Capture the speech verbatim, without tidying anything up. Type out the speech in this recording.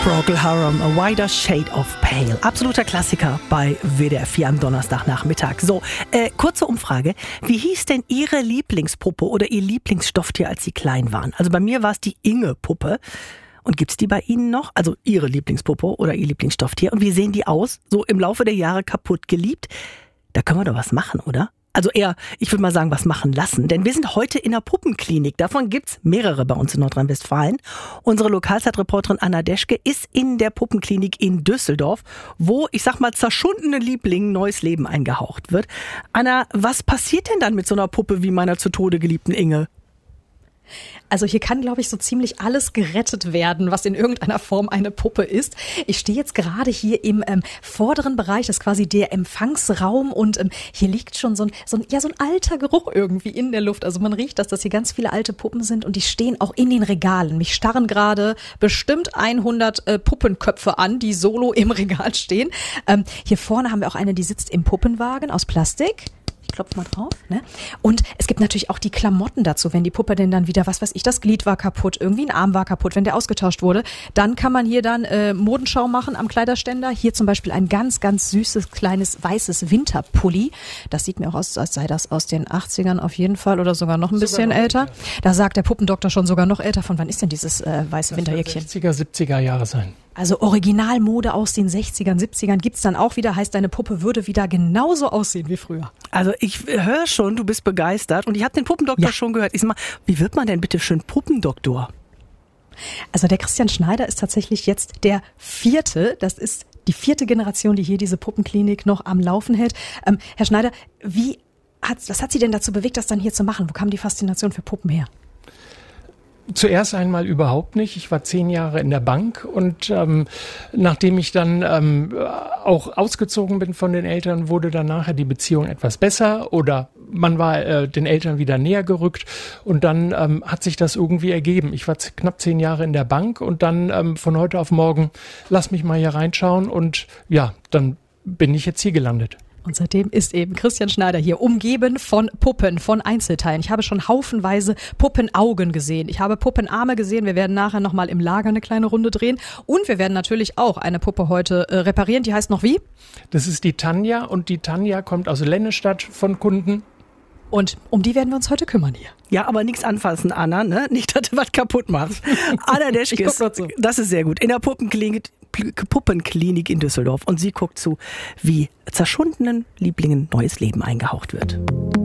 Procol Harum, A Wider Shade of Pale. Absoluter Klassiker bei W D R vier am Donnerstagnachmittag. So, äh, kurze Umfrage. Wie hieß denn Ihre Lieblingspuppe oder Ihr Lieblingsstofftier, als Sie klein waren? Also bei mir war es die Inge-Puppe. Und gibt's die bei Ihnen noch? Also Ihre Lieblingspuppe oder Ihr Lieblingsstofftier? Und wie sehen die aus? So im Laufe der Jahre kaputt geliebt? Da können wir doch was machen, oder? Also eher, ich würde mal sagen, was machen lassen. Denn wir sind heute in der Puppenklinik. Davon gibt's mehrere bei uns in Nordrhein-Westfalen. Unsere Lokalzeitreporterin Anna Deschke ist in der Puppenklinik in Düsseldorf, wo, ich sag mal, zerschundene Lieblingen neues Leben eingehaucht wird. Anna, was passiert denn dann mit so einer Puppe wie meiner zu Tode geliebten Inge? Also hier kann, glaube ich, so ziemlich alles gerettet werden, was in irgendeiner Form eine Puppe ist. Ich stehe jetzt gerade hier im ähm, vorderen Bereich, das ist quasi der Empfangsraum, und ähm, hier liegt schon so ein, so ein, ja, so ein alter Geruch irgendwie in der Luft. Also man riecht, dass das hier ganz viele alte Puppen sind, und die stehen auch in den Regalen. Mich starren gerade bestimmt hundert äh, Puppenköpfe an, die solo im Regal stehen. Ähm, hier vorne haben wir auch eine, die sitzt im Puppenwagen aus Plastik. Klopf mal drauf, ne? Und es gibt natürlich auch die Klamotten dazu, wenn die Puppe denn dann wieder, was weiß ich, das Glied war kaputt, irgendwie ein Arm war kaputt, wenn der ausgetauscht wurde, dann kann man hier dann äh, Modenschau machen am Kleiderständer. Hier zum Beispiel ein ganz, ganz süßes, kleines, weißes Winterpulli. Das sieht mir auch aus, als sei das aus den achtzigern auf jeden Fall oder sogar noch ein sogar bisschen noch älter. älter. Da sagt der Puppendoktor schon sogar noch älter. Von wann ist denn dieses äh, weiße Winterjäckchen? sechziger, siebziger Jahre sein. Also Originalmode aus den sechzigern, siebzigern gibt's dann auch wieder. Heißt, deine Puppe würde wieder genauso aussehen wie früher. Also ich höre schon, du bist begeistert. Und ich habe den Puppendoktor ja. schon gehört. Ich sag mal, wie wird man denn bitte schön Puppendoktor? Also der Christian Schneider ist tatsächlich jetzt der vierte. Das ist die vierte Generation, die hier diese Puppenklinik noch am Laufen hält. Ähm, Herr Schneider, wie hat, was hat Sie denn dazu bewegt, das dann hier zu machen? Wo kam die Faszination für Puppen her? Zuerst einmal überhaupt nicht. Ich war zehn Jahre in der Bank, und ähm, nachdem ich dann ähm, auch ausgezogen bin von den Eltern, wurde dann nachher die Beziehung etwas besser, oder man war äh, den Eltern wieder näher gerückt, und dann ähm, hat sich das irgendwie ergeben. Ich war z- knapp zehn Jahre in der Bank, und dann ähm, von heute auf morgen, lass mich mal hier reinschauen, und ja, dann bin ich jetzt hier gelandet. Und seitdem ist eben Christian Schneider hier, umgeben von Puppen, von Einzelteilen. Ich habe schon haufenweise Puppenaugen gesehen. Ich habe Puppenarme gesehen. Wir werden nachher nochmal im Lager eine kleine Runde drehen. Und wir werden natürlich auch eine Puppe heute äh, reparieren. Die heißt noch wie? Das ist die Tanja, und die Tanja kommt aus Lennestadt von Kunden. Und um die werden wir uns heute kümmern hier. Ja, aber nichts anfassen, Anna, ne? Nicht, dass du was kaputt machst. Anna Deschke, das ist sehr gut. In der Puppenklinik, Puppenklinik in Düsseldorf. Und sie guckt zu, wie zerschundenen Lieblingen neues Leben eingehaucht wird.